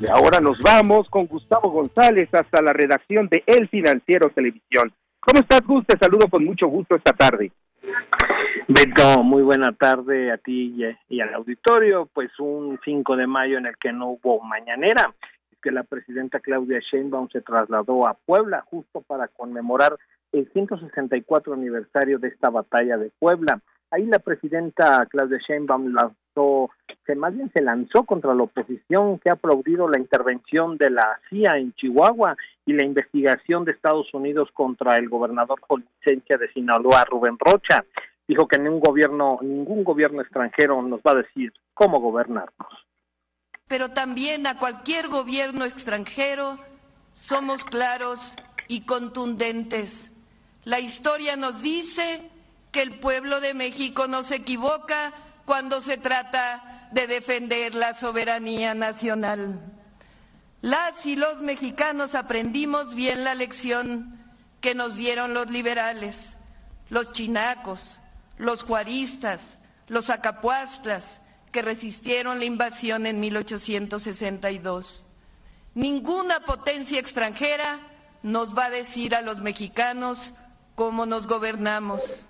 Y ahora nos vamos con Gustavo González hasta la redacción de El Financiero Televisión. ¿Cómo estás, Gus? Te saludo con mucho gusto esta tarde. Beto, muy buena tarde a ti y al auditorio. Pues un 5 de mayo en el que no hubo mañanera, es que la presidenta Claudia Sheinbaum se trasladó a Puebla justo para conmemorar el 164 aniversario de esta batalla de Puebla. Ahí la presidenta Claudia Sheinbaum se lanzó contra la oposición, que ha aplaudido la intervención de la CIA en Chihuahua y la investigación de Estados Unidos contra el gobernador con licencia de Sinaloa, Rubén Rocha. Dijo que ningún gobierno extranjero nos va a decir cómo gobernarnos. Pero también a cualquier gobierno extranjero somos claros y contundentes. La historia nos dice que el pueblo de México no se equivoca cuando se trata de defender la soberanía nacional. Las y los mexicanos aprendimos bien la lección que nos dieron los liberales, los chinacos, los juaristas, los acapuastlas, que resistieron la invasión en 1862. Ninguna potencia extranjera nos va a decir a los mexicanos cómo nos gobernamos.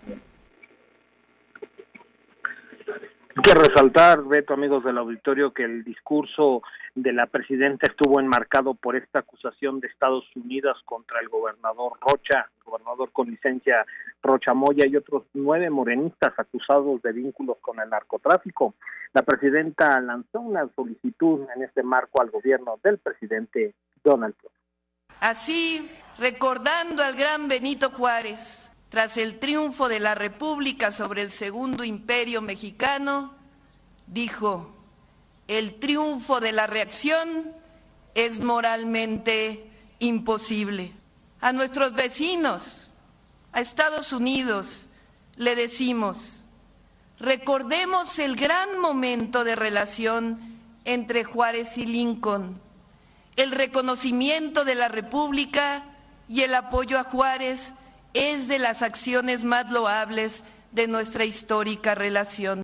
Hay que resaltar, Beto, amigos del auditorio, que el discurso de la presidenta estuvo enmarcado por esta acusación de Estados Unidos contra el gobernador Rocha, el gobernador con licencia Rocha Moya, y otros 9 morenistas acusados de vínculos con el narcotráfico. La presidenta lanzó una solicitud en este marco al gobierno del presidente Donald Trump. Así, recordando al gran Benito Juárez, tras el triunfo de la República sobre el Segundo Imperio Mexicano, dijo: el triunfo de la reacción es moralmente imposible. A nuestros vecinos, a Estados Unidos, le decimos: recordemos el gran momento de relación entre Juárez y Lincoln, el reconocimiento de la República y el apoyo a Juárez es de las acciones más loables de nuestra histórica relación.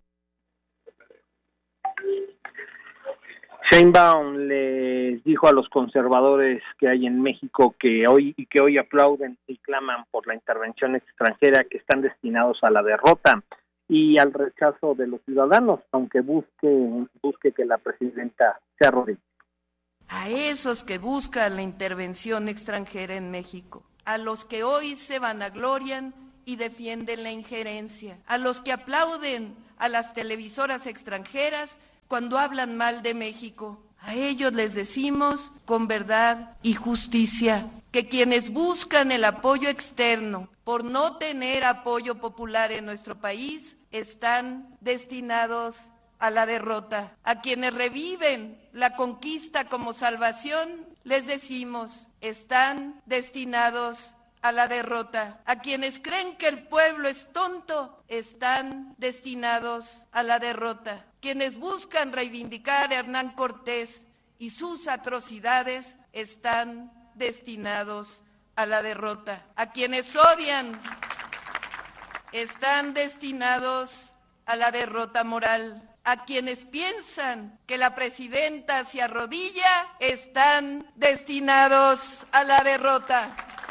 Sheinbaum les dijo a los conservadores que hay en México que hoy aplauden y claman por la intervención extranjera, que están destinados a la derrota y al rechazo de los ciudadanos, aunque busque que la presidenta se arrodille. A esos que buscan la intervención extranjera en México, a los que hoy se vanaglorian y defienden la injerencia, a los que aplauden a las televisoras extranjeras cuando hablan mal de México, a ellos les decimos con verdad y justicia que quienes buscan el apoyo externo por no tener apoyo popular en nuestro país están destinados a la derrota. A quienes reviven la conquista como salvación, les decimos, están destinados a la derrota. A quienes creen que el pueblo es tonto, están destinados a la derrota. Quienes buscan reivindicar a Hernán Cortés y sus atrocidades, están destinados a la derrota. A quienes odian, están destinados a la derrota moral. A quienes piensan que la presidenta se arrodilla, están destinados a la derrota.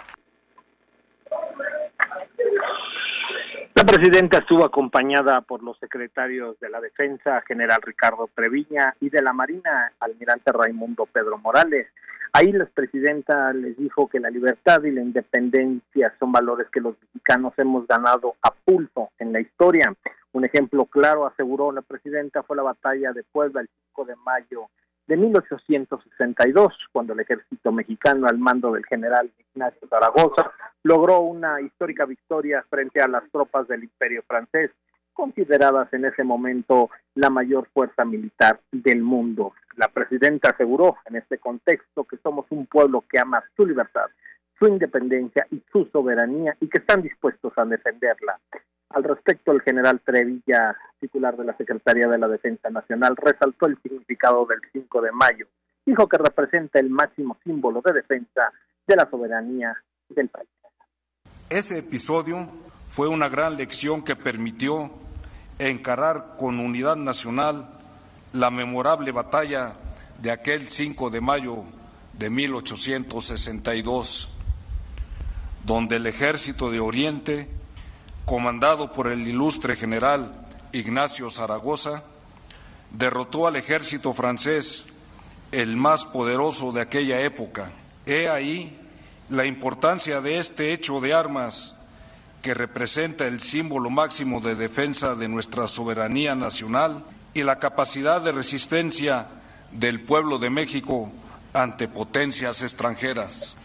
La presidenta estuvo acompañada por los secretarios de la Defensa, general Ricardo Treviña, y de la Marina, almirante Raimundo Pedro Morales. Ahí la presidenta les dijo que la libertad y la independencia son valores que los mexicanos hemos ganado a pulso en la historia. Un ejemplo claro, aseguró la presidenta, fue la batalla de Puebla el 5 de mayo de 1862, cuando el ejército mexicano al mando del general Ignacio Zaragoza logró una histórica victoria frente a las tropas del Imperio francés, consideradas en ese momento la mayor fuerza militar del mundo. La presidenta aseguró en este contexto que somos un pueblo que ama su libertad, su independencia y su soberanía y que están dispuestos a defenderla. Al respecto, el general Trevilla, titular de la Secretaría de la Defensa Nacional, resaltó el significado del 5 de mayo. Dijo que representa el máximo símbolo de defensa de la soberanía del país. Ese episodio fue una gran lección que permitió encarar con unidad nacional la memorable batalla de aquel 5 de mayo de 1862, donde el Ejército de Oriente, comandado por el ilustre general Ignacio Zaragoza, derrotó al ejército francés, el más poderoso de aquella época. He ahí la importancia de este hecho de armas, que representa el símbolo máximo de defensa de nuestra soberanía nacional y la capacidad de resistencia del pueblo de México ante potencias extranjeras.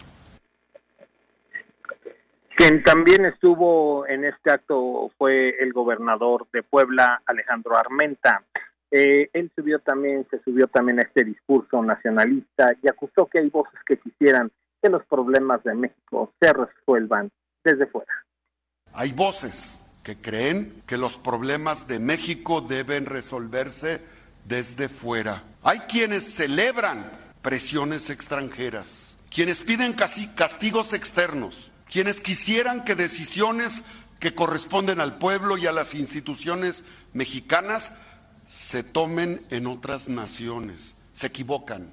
Quien también estuvo en este acto fue el gobernador de Puebla, Alejandro Armenta. Él se subió también a este discurso nacionalista y acusó que hay voces que quisieran que los problemas de México se resuelvan desde fuera. Hay voces que creen que los problemas de México deben resolverse desde fuera. Hay quienes celebran presiones extranjeras, quienes piden castigos externos, quienes quisieran que decisiones que corresponden al pueblo y a las instituciones mexicanas se tomen en otras naciones. Se equivocan.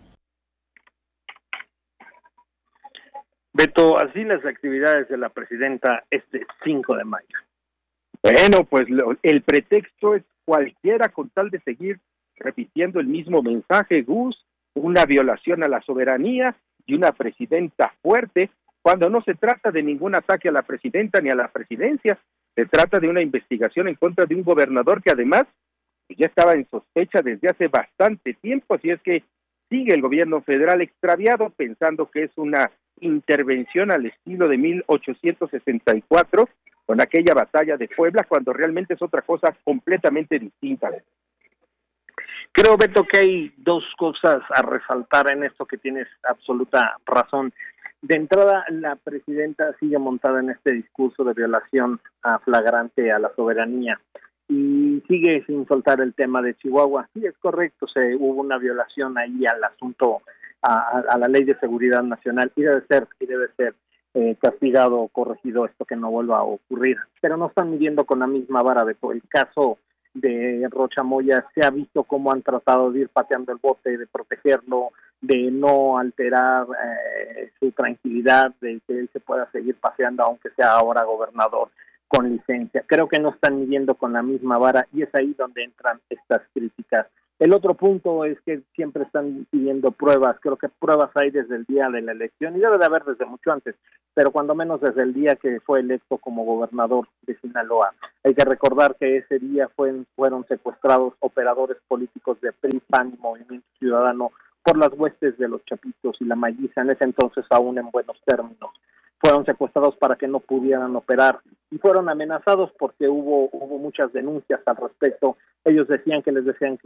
Beto, así las actividades de la presidenta este 5 de mayo. Bueno, pues el pretexto es cualquiera con tal de seguir repitiendo el mismo mensaje, Gus, una violación a la soberanía y una presidenta fuerte, cuando no se trata de ningún ataque a la presidenta ni a la presidencia, se trata de una investigación en contra de un gobernador que además ya estaba en sospecha desde hace bastante tiempo, así es que sigue el gobierno federal extraviado pensando que es una intervención al estilo de 1864 con aquella batalla de Puebla, cuando realmente es otra cosa completamente distinta. Creo, Beto, que hay dos cosas a resaltar en esto, que tienes absoluta razón. De entrada, la presidenta sigue montada en este discurso de violación flagrante a la soberanía y sigue sin soltar el tema de Chihuahua. Sí, es correcto, hubo una violación ahí al asunto, a la ley de seguridad nacional, y debe ser castigado o corregido esto, que no vuelva a ocurrir, pero no están midiendo con la misma vara. De el caso de Rocha Moya se ha visto cómo han tratado de ir pateando el bote, de protegerlo, de no alterar su tranquilidad, de que él se pueda seguir paseando aunque sea ahora gobernador con licencia. Creo que no están midiendo con la misma vara y es ahí donde entran estas críticas. El otro punto es que siempre están pidiendo pruebas. Creo que pruebas hay desde el día de la elección, y debe de haber desde mucho antes, pero cuando menos desde el día que fue electo como gobernador de Sinaloa. Hay que recordar que ese día fueron secuestrados operadores políticos de PRI, PAN y Movimiento Ciudadano por las huestes de los Chapitos y la Maguiza, en ese entonces aún en buenos términos. Fueron secuestrados para que no pudieran operar y fueron amenazados porque hubo muchas denuncias al respecto. Ellos decían que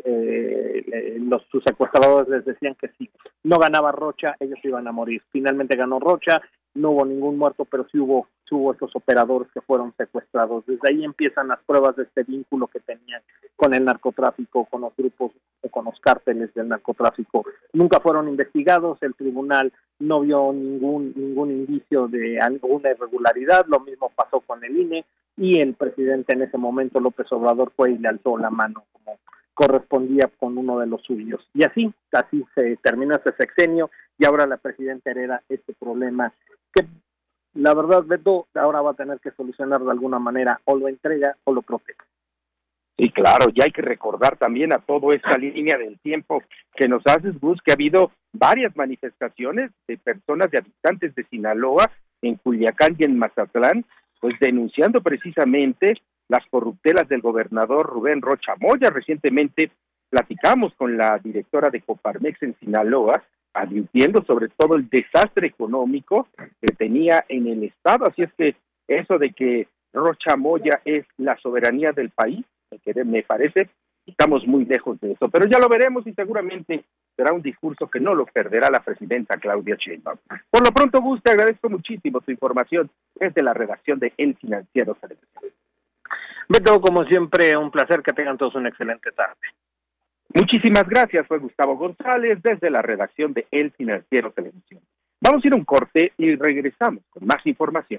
sus secuestradores les decían que si no ganaba Rocha, ellos iban a morir. Finalmente ganó Rocha, no hubo ningún muerto, pero sí hubo estos operadores que fueron secuestrados. Desde ahí empiezan las pruebas de este vínculo que tenían con el narcotráfico, con los grupos o con los cárteles del narcotráfico. Nunca fueron investigados, el tribunal no vio ningún indicio de alguna irregularidad. Lo mismo pasó con el INE, y el presidente en ese momento, López Obrador, fue y le alzó la mano como correspondía con uno de los suyos. Y así se terminó este sexenio, y ahora la presidenta hereda este problema que, la verdad, Beto, ahora va a tener que solucionar de alguna manera, o lo entrega o lo protege. Sí, claro, y hay que recordar también a toda esta línea del tiempo que nos haces, Gus, que ha habido varias manifestaciones de personas, de habitantes de Sinaloa, en Culiacán y en Mazatlán, pues denunciando precisamente las corruptelas del gobernador Rubén Rocha Moya. Recientemente platicamos con la directora de Coparmex en Sinaloa, advirtiendo sobre todo el desastre económico que tenía en el estado. Así es que eso de que Rocha Moya es la soberanía del país, me parece, estamos muy lejos de eso, pero ya lo veremos, y seguramente será un discurso que no lo perderá la presidenta Claudia Sheinbaum. Por lo pronto, Gus, te agradezco muchísimo tu información desde la redacción de El Financiero Televisión. Beto, como siempre, un placer, que tengan todos una excelente tarde. Muchísimas gracias, fue Gustavo González desde la redacción de El Financiero Televisión. Vamos a ir a un corte y regresamos con más información.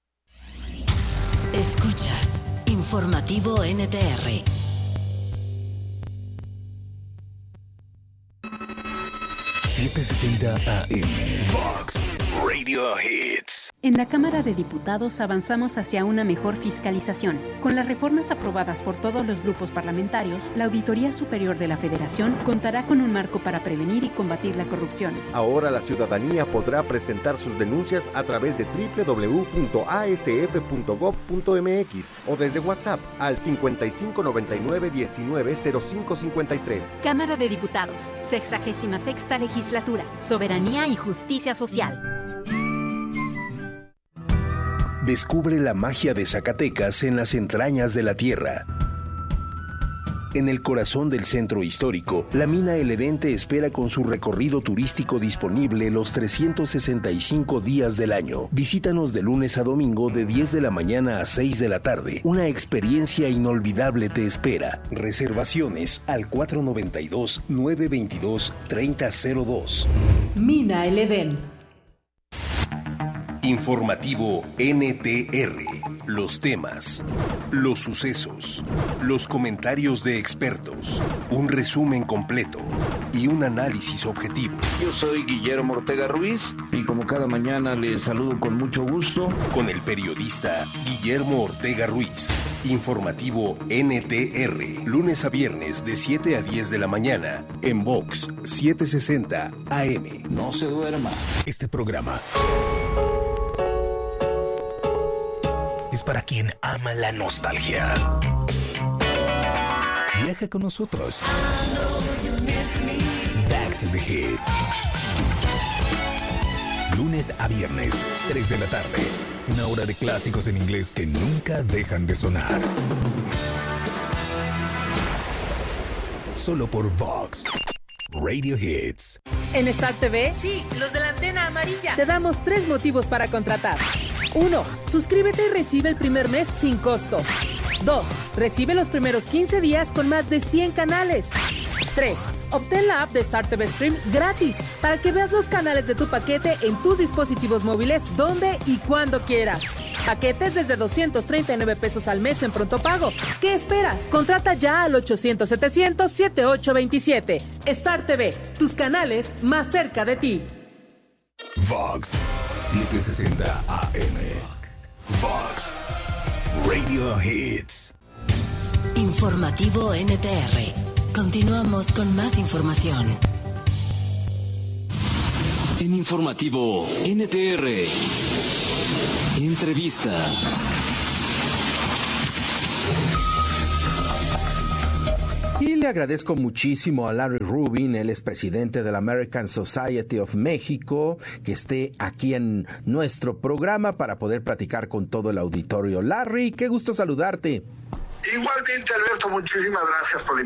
Escuchas Informativo NTR. 760 AM. Vox Radio Hits. En la Cámara de Diputados avanzamos hacia una mejor fiscalización. Con las reformas aprobadas por todos los grupos parlamentarios, la Auditoría Superior de la Federación contará con un marco para prevenir y combatir la corrupción. Ahora la ciudadanía podrá presentar sus denuncias a través de www.asf.gov.mx o desde WhatsApp al 5599-190553. Cámara de Diputados, 66ª Legislatura, Soberanía y Justicia Social. Descubre la magia de Zacatecas en las entrañas de la tierra. En el corazón del centro histórico, la mina El Edén te espera con su recorrido turístico disponible los 365 días del año. Visítanos de lunes a domingo de 10 de la mañana a 6 de la tarde. Una experiencia inolvidable te espera. Reservaciones al 492-922-3002. Mina El Edén. Informativo NTR. Los temas, los sucesos, los comentarios de expertos, un resumen completo y un análisis objetivo. Yo soy Guillermo Ortega Ruiz y como cada mañana les saludo con mucho gusto. Con el periodista Guillermo Ortega Ruiz. Informativo NTR. Lunes a viernes de 7 a 10 de la mañana en Vox 760 AM. No se duerma. Este programa es para quien ama la nostalgia. Viaja con nosotros. Back to the Hits. Lunes a viernes, 3 de la tarde. Una hora de clásicos en inglés que nunca dejan de sonar. Solo por Vox Radio Hits. En Star TV, sí, los de la antena amarilla, te damos 3 motivos para contratar. 1. Suscríbete y recibe el primer mes sin costo. 2. Recibe los primeros 15 días con más de 100 canales. 3. Obtén la app de Star TV Stream gratis para que veas los canales de tu paquete en tus dispositivos móviles donde y cuando quieras. Paquetes desde 239 pesos al mes en pronto pago. ¿Qué esperas? Contrata ya al 800-700-7827. Star TV, tus canales más cerca de ti. Vox 760 AM. Vox Radio Hits. Informativo NTR. Continuamos con más información. En Informativo NTR. Entrevista. Y le agradezco muchísimo a Larry Rubin, el expresidente de la American Society of México, que esté aquí en nuestro programa para poder platicar con todo el auditorio. Larry, qué gusto saludarte. Igualmente, Alberto, muchísimas gracias por la